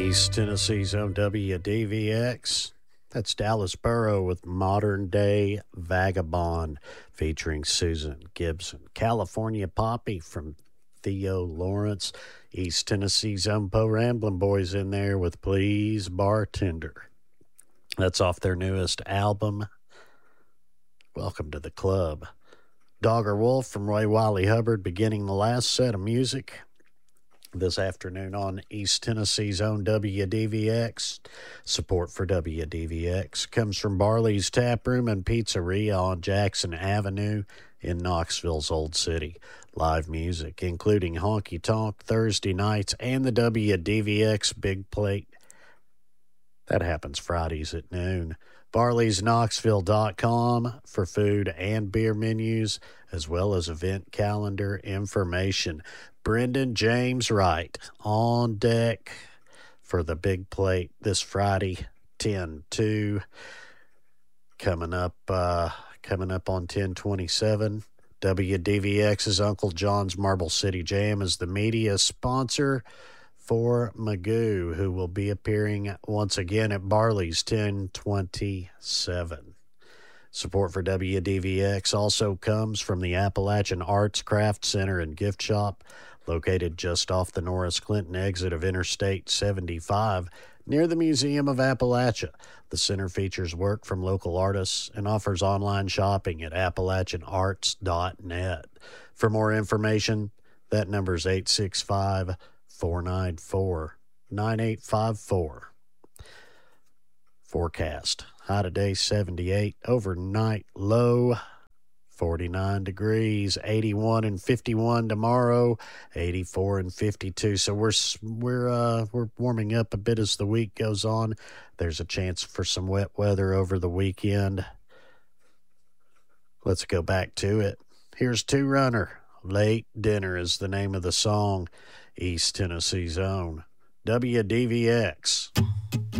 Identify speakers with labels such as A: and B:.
A: East Tennessee's own WDVX. That's Dallas Burrow with Modern Day Vagabond featuring Susan Gibson. California Poppy from Theo Lawrence. East Tennessee's own Po Ramblin' Boys in there with Please Bartender. That's off their newest album, Welcome to the Club. Dogger Wolf from Roy Wiley Hubbard beginning the last set of music this afternoon on East Tennessee's own WDVX. Support for WDVX comes from Barley's Tap Room and Pizzeria on Jackson Avenue in Knoxville's Old City. Live music, including Honky Tonk Thursday nights and the WDVX Big Plate. That happens Fridays at noon. Barley'sKnoxville.com for food and beer menus, as well as event calendar information. Brendan James Wright on deck for the Big Plate this Friday, 10-2. Coming up on 10/27. WDVX's Uncle John's Marble City Jam is the media sponsor for Magoo, who will be appearing once again at Barley's 10/27. Support for WDVX also comes from the Appalachian Arts Craft Center and Gift Shop, located just off the Norris Clinton exit of Interstate 75, near the Museum of Appalachia. The center features work from local artists and offers online shopping at appalachianarts.net. For more information, that number is 865-494-9854. Forecast. High today, 78. Overnight low, 49 degrees. 81 and 51 tomorrow. 84 and 52. So we're warming up a bit as the week goes on. There's a chance for some wet weather over the weekend. Let's go back to it. Here's Two Runner. Late Dinner is the name of the song. East Tennessee's own WDVX.